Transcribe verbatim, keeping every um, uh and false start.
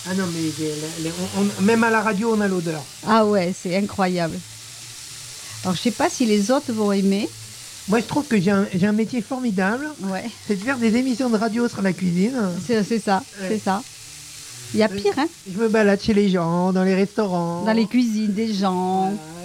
Ah non, mais les- les- on- on- même à la radio, on a l'odeur. Ah ouais, c'est incroyable. Alors, je sais pas si les autres vont aimer. Moi, je trouve que j'ai un, j'ai un métier formidable, Ouais, c'est de faire des émissions de radio sur la cuisine. c'est c'est ça, Ouais. c'est ça. Il y a pire, hein, Je me balade chez les gens, dans les restaurants. dans les cuisines des gens. Voilà.